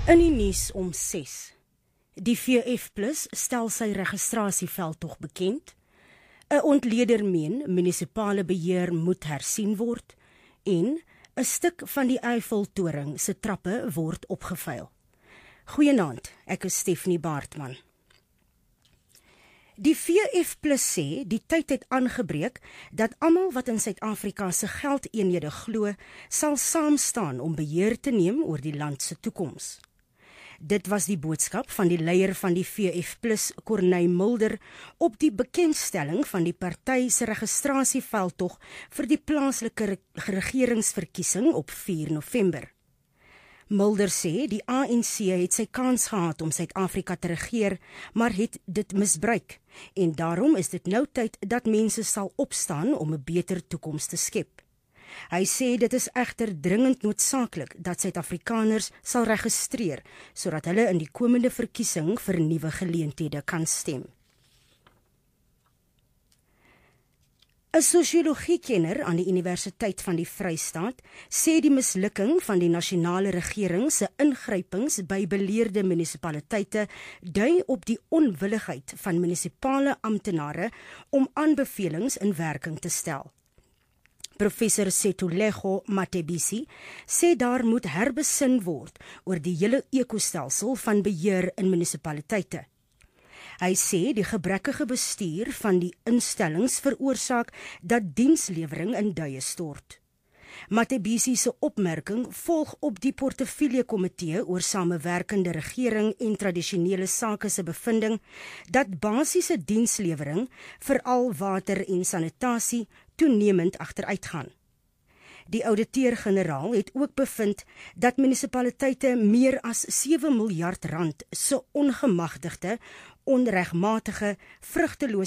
In die nuus om 6. Die VF+ stel sy registrasieveldtog bekend. 'n Ontleder meen munisipale beheer moet hersien word en 'n stuk van die Eiffeltoring se trappe word opgevuil. Goeienaand, ek is Stephanie Baartman. Die VF+ sê die tyd het aangebreek dat almal wat in Suid-Afrika se geldeenhede glo, sal saamstaan om beheer te neem oor die land se toekoms. Dit was die boodskap van die leier van die VF+, Corneille Mulder, op die bekendstelling van die party se registrasieveldtog vir die plaaslike regeringsverkiesing op 4 November. Mulder sê die ANC het sy kans gehad om Suid-Afrika te regeer, maar het dit misbruik en daarom is dit nou tyd dat mense sal opstaan om 'n beter toekoms te skep. Hy sê dit is egter dringend noodsaaklik dat Suid-Afrikaners sal registreer sodat hulle in die komende verkiesing vir nuwe geleenthede kan stem. 'n Sosiologiekenner aan die Universiteit van die Vrystaat sê die mislukking van die nasionale regering se ingrypings by beleerde munisipaliteite dui op die onwilligheid van munisipale amptenare om aanbevelings in werking te stel. Professor Setulego Matebisi sê daar moet herbesin word oor die hele ekostelsel van beheer in munisipaliteite. Hy sê die gebrekkige bestuur van die instellings veroorsaak dat dienslewering in duie stort. Matebisi se opmerking volg op die portefeuljekomitee oor samewerkende regering en tradisionele sake se bevinding dat basiese dienslewering, veral water en sanitasie, toenemend agteruitgaan. Die ouditeur-generaal het ook bevind dat munisipaliteite meer as 7 miljard rand se ongemagtigde, onregmatige, vrugtelose